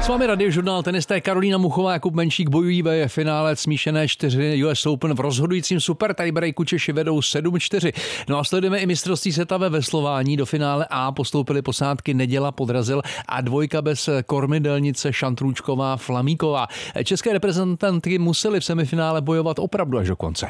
S vámi Radiožurnál, tenisté Karolína Muchová a Jakub Menšík bojují ve finále smíšené 4 US Open v rozhodujícím super tiebreaku. Češi vedou 7-4. No a sledujeme i mistrovství světa ve veslování. Do finále A postoupily posádky Neděla, Podrazil a dvojka bez kormidelnice Šantrůčková, Flamíková. České reprezentantky musely v semifinále bojovat opravdu až do konce.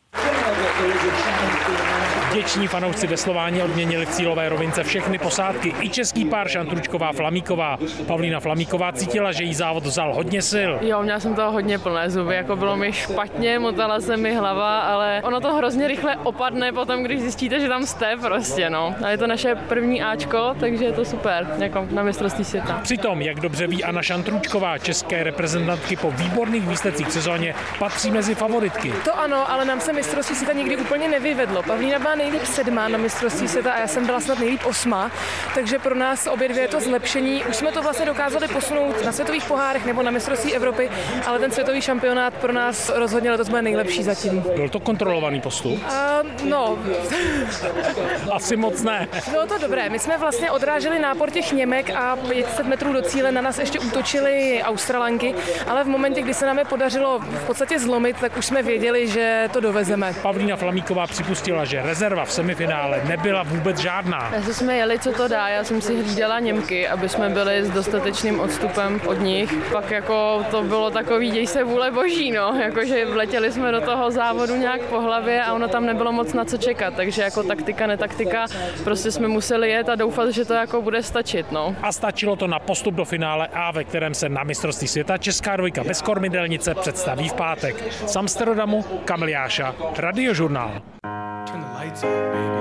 Vděční fanoušci veslování odměnili v cílové rovince všechny posádky, i český pár Šantrůčková, Flamíková. Pavlína Flamíková cítila, že jí závod vzal hodně sil. Jo, měla jsem toho hodně plné zuby, jako bylo mi špatně, motala se mi hlava, ale ono to hrozně rychle opadne potom, když zjistíte, že tam jste prostě, no. A je to naše první Ačko, takže je to super, jako na mistrovství světa. Přitom, jak dobře ví Anna Šantrůčková, české reprezentantky po výborných výsledcích v sezóně patří mezi favoritky. To ano, ale nám se mistrovství světa nikdy úplně nevyvedlo. Pavlína byla nejlíp 7. na mistrovství světa a já jsem byla snad nejlíp 8. Takže pro nás obě dvě je to zlepšení. Už jsme to vlastně dokázali posunout na světových pohárech nebo na mistrovství Evropy, ale ten světový šampionát pro nás rozhodně letos bude nejlepší zatím. Byl to kontrolovaný postup? No. Asi moc ne. Bylo to dobré. My jsme vlastně odráželi nápor těch Němek a 500 metrů do cíle na nás ještě útočili Australanky, ale v momentě, kdy se nám je podařilo v podstatě zlomit, tak už jsme věděli, že to dovezeme. Pavlína Flamíková připustila, že rezerva v semifinále nebyla vůbec žádná. Jestli jsme jeli, co to dá, já jsem si hlídala Němky, aby jsme byli s dostatečným odstupem od nich. Pak jako to bylo takový děj se vůle boží, no, jakože vletěli jsme do toho závodu nějak po hlavě a ono tam nebylo moc na co čekat, takže jako taktika, netaktika, prostě jsme museli jet a doufat, že to jako bude stačit, no. A stačilo to na postup do finále A, ve kterém se na mistrovství světa česká dvojka bez kormidelnice představí v pátek. Z Amsterdamu Kamil Jáša, Radiožurnál.